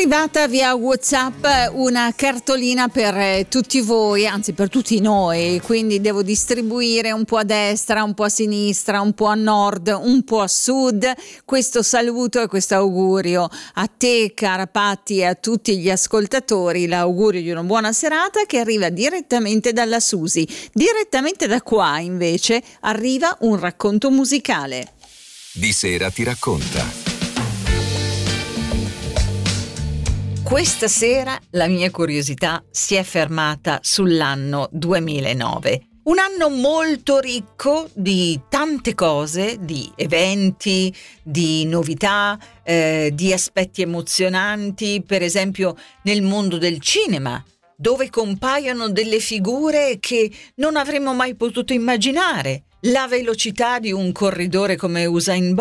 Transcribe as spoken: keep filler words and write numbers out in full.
arrivata via WhatsApp una cartolina per tutti voi, anzi per tutti noi, quindi devo distribuire un po' a destra, un po' a sinistra, un po' a nord, un po' a sud questo saluto e questo augurio a te, cara Patti, e a tutti gli ascoltatori, l'augurio di una buona serata che arriva direttamente dalla Susi. Direttamente da qua invece arriva un racconto musicale. Di sera ti racconta. Questa sera la mia curiosità si è fermata sull'anno duemilanove. Un anno molto ricco di tante cose, di eventi, di novità, eh, di aspetti emozionanti, per esempio nel mondo del cinema, dove compaiono delle figure che non avremmo mai potuto immaginare. La velocità di un corridore come Usain